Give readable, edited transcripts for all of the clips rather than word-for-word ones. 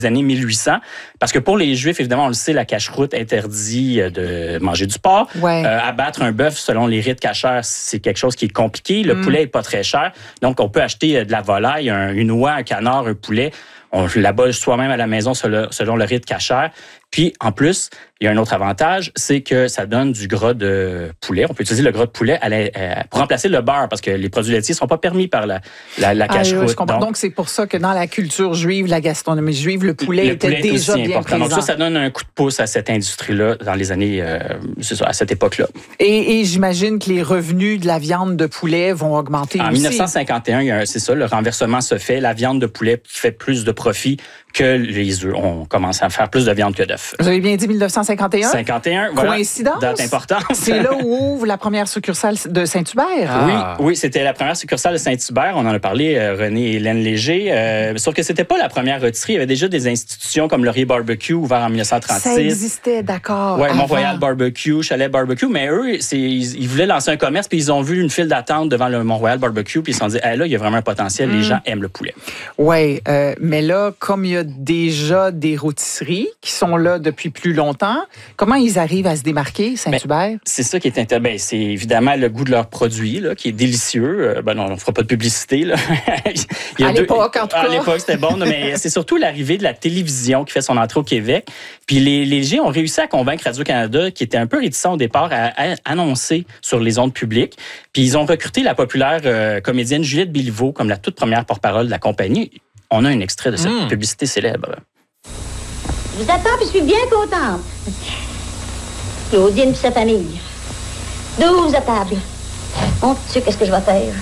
années 1800, parce que pour les Juifs, évidemment, on le sait, la cacheroute interdit de manger du porc. Ouais. Abattre un bœuf, selon les rites cachers, c'est quelque chose qui est compliqué. Le poulet est pas très cher, donc on peut acheter de la volaille, une oie, un canard, un poulet. On l'abat soi-même à la maison selon le rite cacher. Puis, en plus, il y a un autre avantage, c'est que ça donne du gras de poulet. On peut utiliser le gras de poulet pour remplacer le beurre, parce que les produits laitiers ne sont pas permis par la cacheroute. Je comprends. Donc, c'est pour ça que dans la culture juive, la gastronomie juive, le poulet était déjà bien important. présent. Donc ça donne un coup de pouce à cette industrie-là dans les années, à cette époque-là. Et j'imagine que les revenus de la viande de poulet vont augmenter aussi. En 1951, c'est ça, le renversement se fait. La viande de poulet fait plus de profit que les œufs. On commence à faire plus de viande que d'œufs. Vous avez bien dit 1951? 51, voilà. Coïncidence? Date importante. C'est là où ouvre la première succursale de Saint-Hubert. Oui, c'était la première succursale de Saint-Hubert. On en a parlé, René et Hélène Léger. Sauf que c'était pas la première rôtisserie. Il y avait déjà des institutions comme Laurier Barbecue, ouvert en 1936. Ça existait, d'accord. Oui, Mont-Royal Barbecue, Chalet Barbecue. Mais eux, ils voulaient lancer un commerce, puis ils ont vu une file d'attente devant le Mont-Royal Barbecue, puis ils se sont dit, là, il y a vraiment un potentiel. Les gens aiment le poulet. Oui, mais là, comme il y a déjà des rôtisseries qui sont là depuis plus longtemps, comment ils arrivent à se démarquer, Saint-Hubert? C'est ça qui est intéressant. C'est évidemment le goût de leurs produits, là, qui est délicieux. Non, on ne fera pas de publicité. Là. À l'époque, en tout cas. À l'époque, c'était bon, mais c'est surtout l'arrivée de la télévision qui fait son entrée au Québec. Puis les Léger ont réussi à convaincre Radio-Canada, qui était un peu réticent au départ, à annoncer sur les ondes publiques. Puis ils ont recruté la populaire comédienne Juliette Béliveau comme la toute première porte-parole de la compagnie. On a un extrait de cette publicité célèbre. Je vous attends, puis je suis bien contente. Claudine et sa famille. 12 à table. Mon Dieu, qu'est-ce que je vais faire?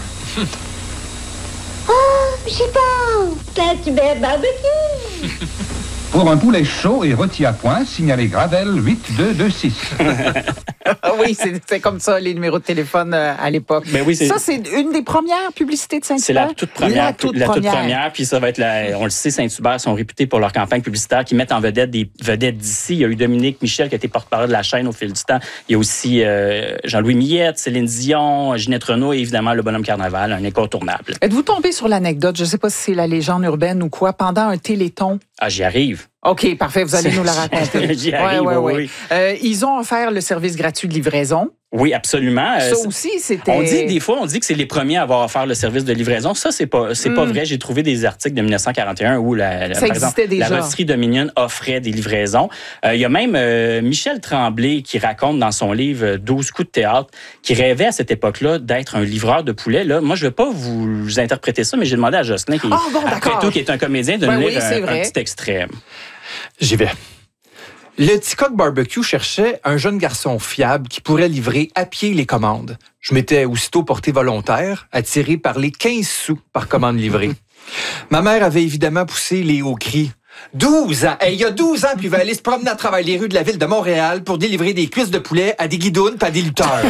J'y pense! Saint-Hubert barbecue! Pour un poulet chaud et rôti à point, signalez Gravel 8226. Oui, c'est comme ça, les numéros de téléphone à l'époque. Ben oui, ça, c'est une des premières publicités de Saint-Hubert? C'est la toute première. La toute première. Puis ça va être on le sait, Saint-Hubert sont réputés pour leur campagne publicitaire qui mettent en vedette des vedettes d'ici. Il y a eu Dominique Michel qui a été porte-parole de la chaîne au fil du temps. Il y a aussi Jean-Louis Millette, Céline Dion, Ginette Renault et évidemment le Bonhomme Carnaval, un incontournable. Êtes-vous tombé sur l'anecdote, je ne sais pas si c'est la légende urbaine ou quoi, pendant un téléthon? J'y arrive. OK, parfait, vous allez nous la raconter. J'y arrive, oui. Ils ont offert le service gratuit de livraison. Oui, absolument. Ça aussi, c'était... Des fois, on dit que c'est les premiers à avoir offert le service de livraison. Ça, c'est pas vrai. J'ai trouvé des articles de 1941 où, par exemple, la rôtisserie Dominion offrait des livraisons. Il y a même Michel Tremblay qui raconte dans son livre 12 coups de théâtre qui rêvait à cette époque-là d'être un livreur de poulet. Là, moi, je ne vais pas vous interpréter ça, mais j'ai demandé à Jocelyn, qui est un comédien, de nous lire un petit extrait. J'y vais. Le Ticoc Barbecue cherchait un jeune garçon fiable qui pourrait livrer à pied les commandes. Je m'étais aussitôt porté volontaire, attiré par les 15 sous par commande livrée. Ma mère avait évidemment poussé les hauts cris. 12 ans! Il y a 12 ans, puis il va aller se promener à travers les rues de la ville de Montréal pour délivrer des cuisses de poulet à des guidounes pas à des lutteurs.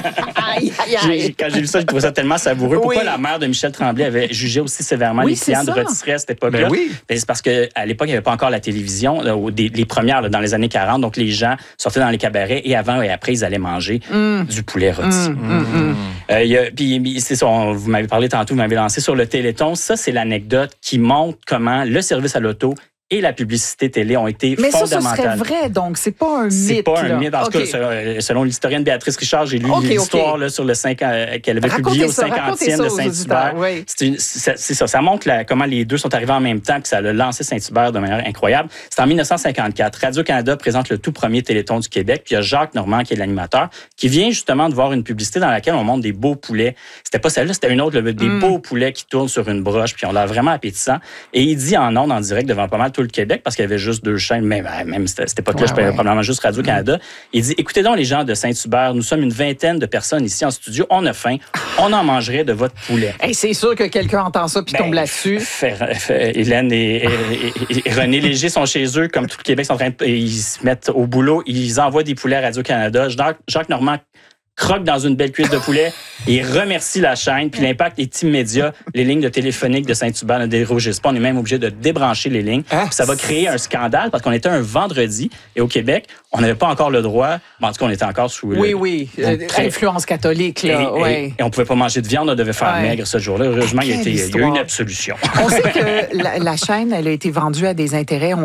Quand j'ai lu ça, j'ai trouvé ça tellement savoureux. Pourquoi la mère de Michel Tremblay avait jugé aussi sévèrement les clients de rôtisserie à cette époque-là? C'est parce qu'à l'époque, il n'y avait pas encore la télévision, les premières dans les années 40. Donc, les gens sortaient dans les cabarets et avant et après, ils allaient manger du poulet rôti. Puis, c'est ça, vous m'avez parlé tantôt, vous m'avez lancé sur le Téléthon. Ça, c'est l'anecdote qui montre comment le service à l'auto et la publicité télé ont été fondamentales. Mais ça serait vrai, donc c'est pas un mythe. C'est pas un mythe. En tout cas, selon l'historienne Béatrice Richard, j'ai lu l'histoire là, sur le 5 qu'elle avait publié au 50e de Saint-Hubert. C'est ça. Ça montre comment les deux sont arrivés en même temps, puis ça a lancé Saint-Hubert de manière incroyable. C'est en 1954. Radio-Canada présente le tout premier Téléthon du Québec, puis il y a Jacques Normand qui est l'animateur, qui vient justement de voir une publicité dans laquelle on montre des beaux poulets. C'était pas celle-là, c'était une autre, des beaux poulets qui tournent sur une broche, puis on l'a vraiment appétissant. Et il dit en ondes, en direct, devant pas mal tout le Québec, parce qu'il y avait juste 2 chaînes, même à cette époque-là, je parlais probablement juste Radio-Canada. Il dit, écoutez donc les gens de Saint-Hubert, nous sommes une vingtaine de personnes ici en studio, on a faim, on en mangerait de votre poulet. Hey, c'est sûr que quelqu'un entend ça puis tombe là-dessus. Hélène et René Léger sont chez eux, comme tout le Québec, ils se mettent au boulot, ils envoient des poulets à Radio-Canada. Jacques Normand croque dans une belle cuisse de poulet et remercie la chaîne. Puis l'impact est immédiat. Les lignes de téléphonique de Saint-Hubert ne dérougissent pas. On est même obligé de débrancher les lignes. Puis ça va créer un scandale parce qu'on était un vendredi et au Québec, on n'avait pas encore le droit. En tout cas, on était encore sous... influence catholique. Là, et on ne pouvait pas manger de viande. On devait faire maigre ce jour-là. Heureusement, il y a eu une absolution. On sait que la chaîne, elle a été vendue à des intérêts.